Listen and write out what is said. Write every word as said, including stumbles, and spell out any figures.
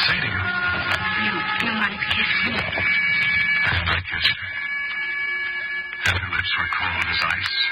say to you? You, you want to kiss me? And I kissed her. And her lips were cold as ice.